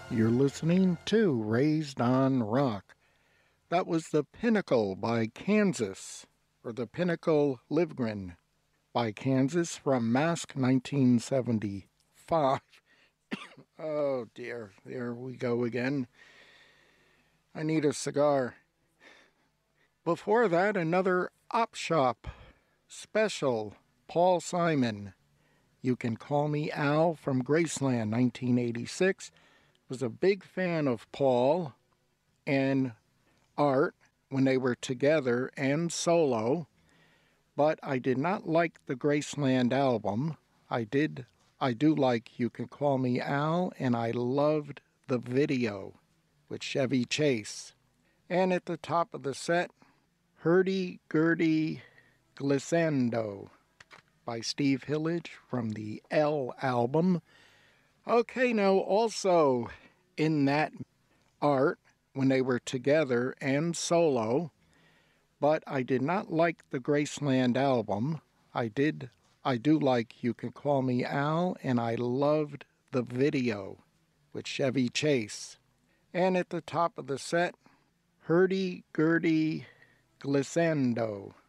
You're listening to Raised on Rock. That was The Pinnacle by Kansas, or The Pinnacle Livgren by Kansas from Mask 1975. Oh dear, there we go again. I need a cigar. Before that, another Op Shop special, Paul Simon. You Can Call Me Al from Graceland 1986. Was a big fan of Paul and Art when they were together and solo, but I did not like the Graceland album. I do like You Can Call Me Al, and I loved the video with Chevy Chase. And at the top of the set, Hurdy Gurdy Glissando by Steve Hillage from the L album. Okay, now also in that Art when they were together and solo, but I did not like the Graceland album. I do like You Can Call Me Al, and I loved the video with Chevy Chase. And at the top of the set, Hurdy Gurdy Glissando